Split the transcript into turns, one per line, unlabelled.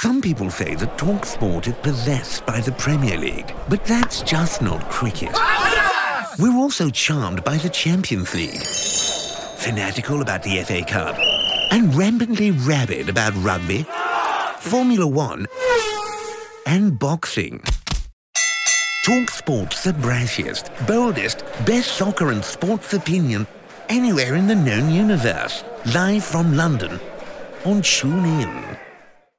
Some people say that TalkSport is possessed by the Premier League, but that's just not cricket. We're also charmed by the Champions League, fanatical about the FA Cup, and rampantly rabid about rugby, Formula One, and boxing. TalkSport's the brashiest, boldest, best soccer and sports opinion anywhere in the known universe. Live from London on TuneIn.